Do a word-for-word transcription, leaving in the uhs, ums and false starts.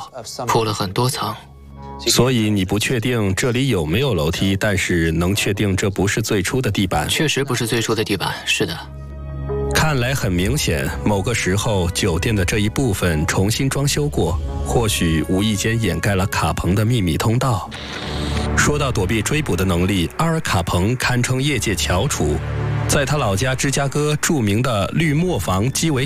道，铺了很多层。 所以你不确定这里有没有楼梯，但是能确定这不是最初的地板。 确实不是最初的地板，是的。 看来很明显，某个时候酒店的这一部分重新装修过，或许无意间掩盖了卡彭的秘密通道。说到躲避追捕的能力，阿尔卡彭堪称业界翘楚。在他老家芝加哥著名的绿磨坊鸡尾